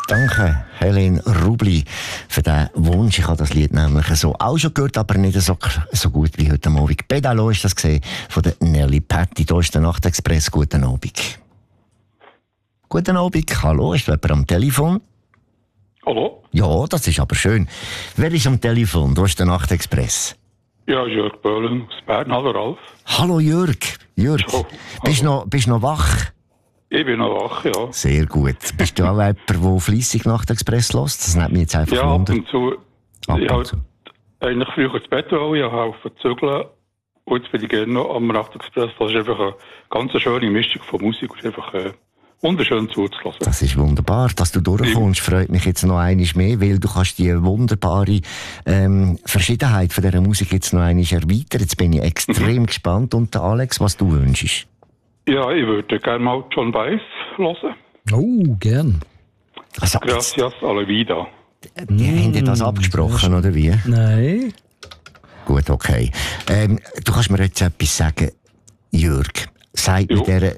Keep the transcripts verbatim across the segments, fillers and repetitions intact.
Danke, Helene Rubli, für diesen Wunsch. Ich habe das Lied nämlich so auch schon gehört, aber nicht so, so gut wie heute Abend. Pedalo ist das gesehen von der Nelly Patti. Hier ist der Nachtexpress. Guten Abend. Guten Abend. Hallo, ist jemand am Telefon? Hallo? Ja, das ist aber schön. Wer ist am Telefon? Hier ist der Nachtexpress. Ja, Jörg Böhlen aus Bern. Hallo, Ralf. Hallo, Jörg. Jörg, Oh, bist du noch, bist noch wach? Ich bin noch wach, ja. Sehr gut. Bist du auch jemand, der fleissig Nachtexpress hört? Das nimmt mich jetzt einfach Ja, ab wunder. und zu. Ab Ich und zu. habe eigentlich früher ins Bett wollen, ich habe zu zügeln. Und jetzt bin ich gerne noch am Nachtexpress. Das ist einfach eine ganz schöne Mischung von Musik. Das ist einfach äh, wunderschön zuzulassen. Das ist wunderbar, dass du durchkommst. Freut mich jetzt noch einmal mehr, weil du kannst die wunderbare ähm, Verschiedenheit von dieser Musik jetzt noch einmal erweitern. Jetzt bin ich extrem gespannt. Und der Alex, was du wünschst? Ja, ich würde gerne mal John Baez hören. Oh, gern. Also, Gracias a la vida. die haben dir das abgesprochen, oder wie? Nein. Gut, okay. Ähm, du kannst mir jetzt etwas sagen, Jörg. Sagt mir Jo. der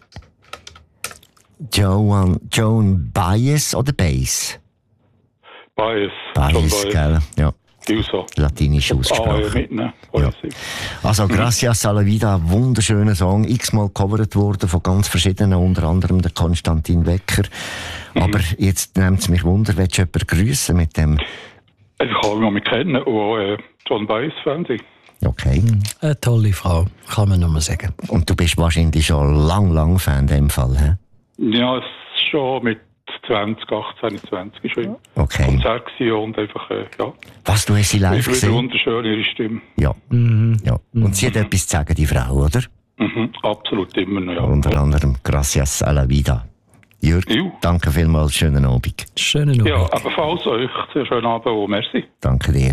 Joan, Joan Baez oder Baez? Baez. John Baez, gell? Ja, Ilsa. latinisch Ah, ja, ausgesprochen. mitnehmen. Ja. Also, Gracias a la vida, ein wunderschöner Song, x-mal gecovert worden von ganz verschiedenen, unter anderem der Konstantin Wecker. Aber jetzt nimmt es mich Wunder, willst du jemanden grüssen mit dem? Ich kann mich noch kennen und auch äh, John Baez-Fan sein. Okay. Eine tolle Frau, kann man nur mal sagen. Und du bist wahrscheinlich schon lang, lang Fan in dem Fall, hä? Ja, es ist schon mit zwanzig, achtzehn, zwanzig schon. Okay. Konzert gewesen und einfach, äh, ja. Was, du hast sie live Ich finde gesehen? wunderschön, ihre Stimme. Ja. Mhm. ja. Und sie hat etwas zu sagen, die Frau, oder? Mhm, absolut immer noch, ja. Unter anderem Gracias a la vida. Jörg, Jo. danke vielmals, schönen Abend. Schönen Abend. Ja, ebenfalls euch sehr schönen Abend und merci. Danke dir.